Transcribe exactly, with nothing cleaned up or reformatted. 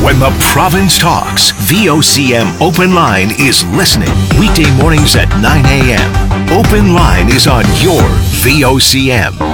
When the province talks, V O C M Open Line is listening. Weekday mornings at nine a.m. Open Line is on your V O C M.